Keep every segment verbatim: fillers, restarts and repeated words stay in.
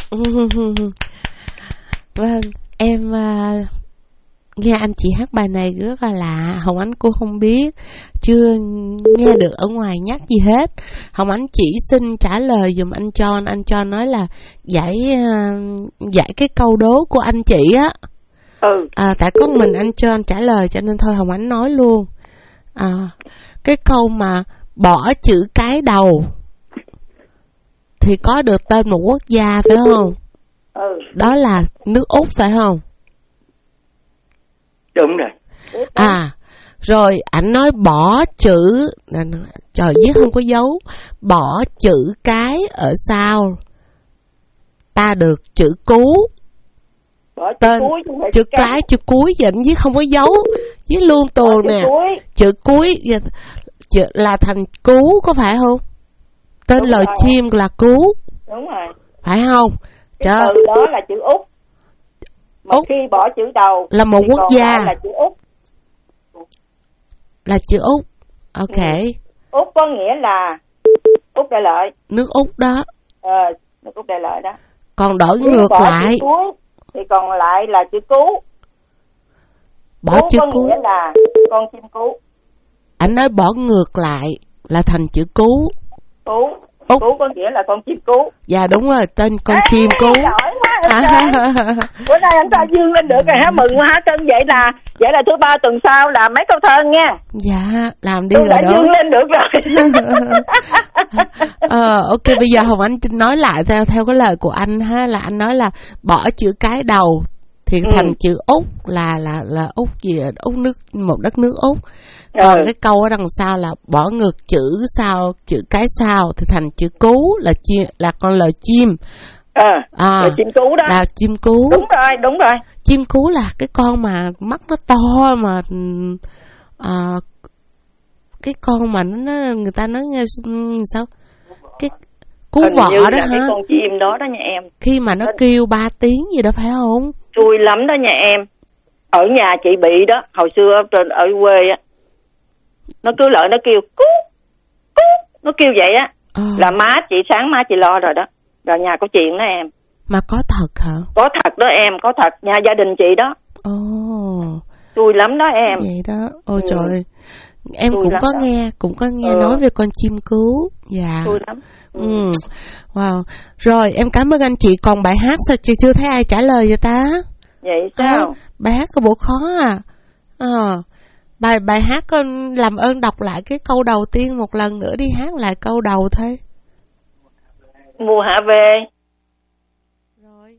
Vâng, em uh, nghe anh chị hát bài này rất là lạ. Hồng Ánh cũng không biết, chưa nghe được ở ngoài nhắc gì hết. Hồng Ánh chỉ xin trả lời dùm anh John. Anh John nói là giải uh, giải cái câu đố của anh chị á. Ừ. À, tại có mình anh John trả lời cho nên thôi Hồng Ánh nói luôn. À, cái câu mà bỏ chữ cái đầu thì có được tên một quốc gia phải không? Ừ. Đó là nước Úc phải không? Đúng rồi. À, rồi ảnh nói bỏ chữ, trời viết không có dấu, bỏ chữ cái ở sau ta được chữ cú. Bỏ chữ Tên cuối, không phải chữ cái. cái chữ cuối vậy anh viết không có dấu, viết luôn tuồng nè. Cuối. Chữ cuối chữ là thành cú có phải không? Tên Đúng lời rồi. chim là cú. Đúng rồi. Phải không? Cái Chớ, từ đó là chữ Úc. Mà Úc khi bỏ chữ đầu là một thì quốc còn gia. lại là chữ Úc. Là chữ Úc. Ok. Ừ. Úc có nghĩa là Úc Đại Lợi. Nước Úc đó. Ờ, nước Úc Đại Lợi đó. Còn đổi Nếu ngược bỏ lại chữ cuối thì còn lại là chữ cú. bỏ Cú chữ có cú. nghĩa là con chim cú. Anh nói bỏ ngược lại là thành chữ cú. Cú. Úc. Cú có nghĩa là con chim cú. Dạ đúng rồi, tên con À, chim cú. giỏi quá anh trai. Bữa nay anh ta dương lên được rồi hả? Mừng quá hả Trân? Vậy là vậy là thứ ba tuần sau là mấy câu thơ nha. Dạ, làm đi Tôi rồi đã đó. dương lên được rồi. Ờ, ok, bây giờ Hồng Ánh nói lại theo theo cái lời của anh ha, là anh nói là bỏ chữ cái đầu thì Ừ. thành chữ Úc là là là Úc gì? Úc nước, một đất nước Úc. Còn Ừ. cái câu ở đằng sau là bỏ ngược chữ sau, chữ cái sau thì thành chữ cú là chi, là con lời chim. Ờ, À, là chim cú đó. là chim cú. Đúng rồi, đúng rồi. Chim cú là cái con mà mắt nó to mà à, cái con mà nó người ta nói nghe sao cái cú Hình vọ như đó là hả? cái con chim đó đó nha em. Khi mà nó kêu ba tiếng gì đó phải không? Xui lắm đó nha em. Ở nhà chị bị đó, hồi xưa trên ở quê á, nó cứ lợi nó kêu cú cú, nó kêu vậy á. À, Là má chị, sáng má chị lo rồi đó. Rồi nhà có chuyện đó em. mà có thật hả? Có thật đó em, có thật, nhà gia đình chị đó. Ồ, Xui lắm đó em. vậy đó. Ôi Ừ. trời, em Xui cũng lắm có đó. nghe, cũng có nghe Ừ. nói về con chim cú. Dạ. Xui lắm. Ừ. Ừ. Wow. Rồi em cảm ơn anh chị. Còn bài hát sao chị chưa thấy ai trả lời vậy ta? Vậy sao? À, bài hát có bộ khó à. Ờ. Bài bài hát con làm ơn đọc lại cái câu đầu tiên một lần nữa đi, hát lại câu đầu thôi. Mùa hạ về. Rồi.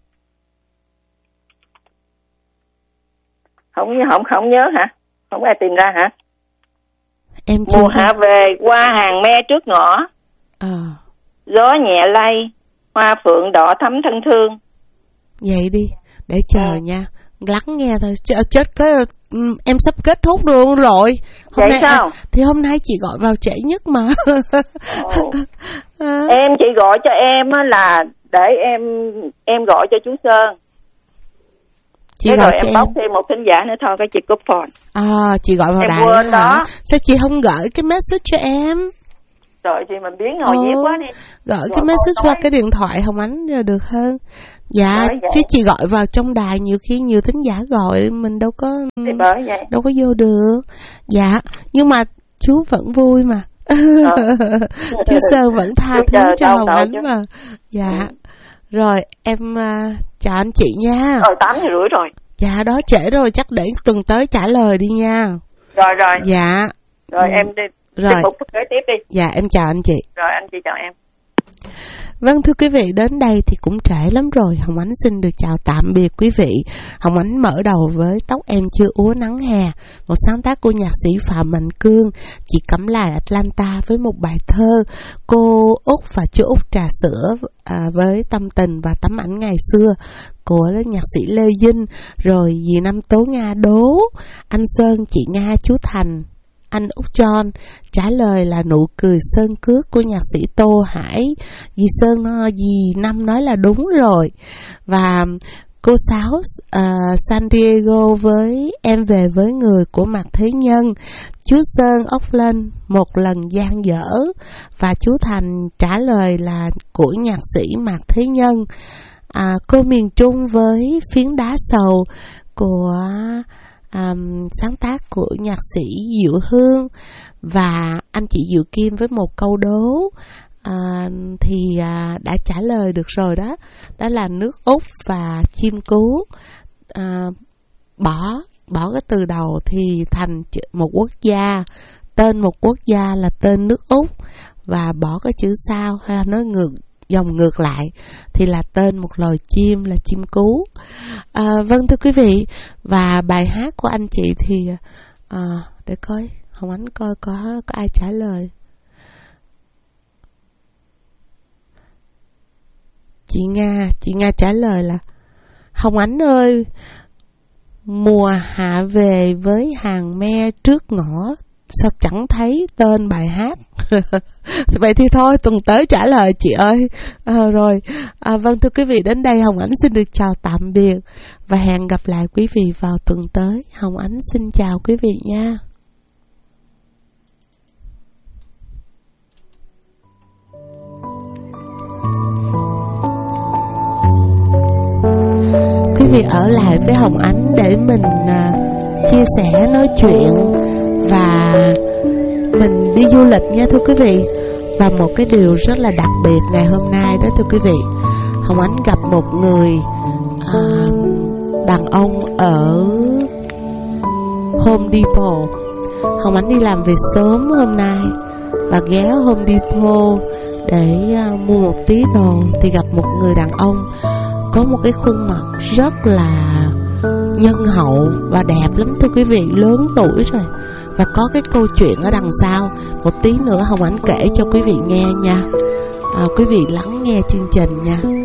Không không không nhớ hả? Không ai tìm ra hả? Em chưa. Mùa hạ về, qua hàng me trước ngõ. Ờ. Gió nhẹ lay, hoa phượng đỏ thắm thân thương. Vậy đi, để chờ Ừ. nha. Lắng nghe thôi. Ch- chết cái em sắp kết thúc luôn rồi. Hôm Vậy nay sao? à, thì hôm nay chị gọi vào trễ nhất mà. Ồ. À. Em chị gọi cho em á là để em em gọi cho chú Sơn. Chị Thế gọi rồi cho em em. bóc thêm một thính giả nữa thôi, cái chị cúp phone. À, chị gọi vào Em đài quên đó hả? đó. Sao chị không gửi cái message cho em? Trời, chị mình biến ngồi Ồ, viết quá đi. gửi Gọi cái message nói. qua cái điện thoại Hồng Ánh rồi được hơn. Dạ, Bởi vậy. chứ chị gọi vào trong đài nhiều khi nhiều thính giả gọi mình đâu có Thì bởi vậy. đâu có vô được. Dạ, nhưng mà chú vẫn vui mà. Ờ. Chú Sơn vẫn tha Chú thứ chờ cho đâu Hồng đâu Ánh chứ. mà. Dạ. Ừ. Rồi em uh, chào anh chị nha. Rồi tám giờ rưỡi rồi. Dạ đó trễ rồi, chắc để tuần tới trả lời đi nha. Rồi rồi. Dạ. Rồi Ừ. em đi. Rồi. Tiếp tục kế tiếp đi. Dạ em chào anh chị. Rồi anh chị chào em. Vâng thưa quý vị, đến đây thì cũng trễ lắm rồi. Hồng Ánh xin được chào tạm biệt quý vị. Hồng Ánh mở đầu với Tóc Em Chưa Úa Nắng Hè, một sáng tác của nhạc sĩ Phạm Mạnh Cương. Chị cắm lại Atlanta với một bài thơ Cô Út và chú Út trà sữa à, với tâm tình và tấm ảnh ngày xưa của nhạc sĩ Lê Vinh. Rồi dì Năm Tố Nga đố, anh Sơn, chị Nga, chú Thành, anh Út John. Trả lời là Nụ Cười Sơn Cước của nhạc sĩ Tô Hải. Dì Sơn nó, dì Năm nói là đúng rồi. Và cô Sáu uh, San Diego với Em Về Với Người của Mạc Thế Nhân. Chú Sơn ốc lên Một Lần Gian Dở. Và chú Thành trả lời là của nhạc sĩ Mạc Thế Nhân. à, Cô Miền Trung với Phiến Đá Sầu của à, sáng tác của nhạc sĩ Diệu Hương, và anh chị Diệu Kim với một câu đố à, thì à, đã trả lời được rồi đó. Đó là nước Úc và chim cú. à, bỏ bỏ cái từ đầu thì thành một quốc gia, tên một quốc gia là tên nước Úc, và bỏ cái chữ sau hay nói ngược dòng ngược lại thì là tên một loài chim là chim cú. à, Vâng thưa quý vị, và bài hát của anh chị thì à, để coi Hồng Ánh coi có, có ai trả lời. Chị Nga, chị Nga trả lời là Hồng Ánh ơi, mùa hạ về với hàng me trước ngõ, sao chẳng thấy tên bài hát. Vậy thì thôi, tuần tới trả lời chị ơi. à, Rồi, à, vâng thưa quý vị, đến đây Hồng Ánh xin được chào tạm biệt và hẹn gặp lại quý vị vào tuần tới. Hồng Ánh xin chào quý vị nha. Quý vị ở lại với Hồng Ánh để mình à, chia sẻ, nói chuyện và mình đi du lịch nha thưa quý vị. Và một cái điều rất là đặc biệt ngày hôm nay đó thưa quý vị, Hồng Ánh gặp một người à, đàn ông ở Home Depot. Hồng Ánh đi làm về sớm hôm nay và ghé Home Depot để à, mua một tí đồ, thì gặp một người đàn ông có một cái khuôn mặt rất là nhân hậu và đẹp lắm thưa quý vị, lớn tuổi rồi. Và có cái câu chuyện ở đằng sau, một tí nữa Hồng Ánh kể cho quý vị nghe nha. à, Quý vị lắng nghe chương trình nha.